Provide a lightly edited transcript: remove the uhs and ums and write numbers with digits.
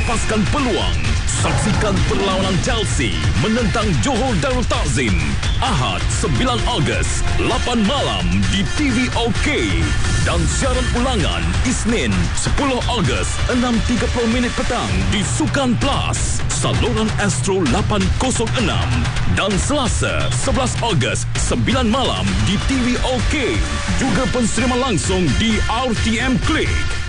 lepaskan peluang. Saksikan perlawanan Chelsea menentang Johor Darul Takzim. Ahad 9 Ogos 8 malam di TV OK. Dan siaran ulangan Isnin 10 Ogos 6.30 petang di Sukan Plus, saluran Astro 806. Dan Selasa 11 Ogos 9 malam di TV OK. Juga penseriman langsung di RTM Klik.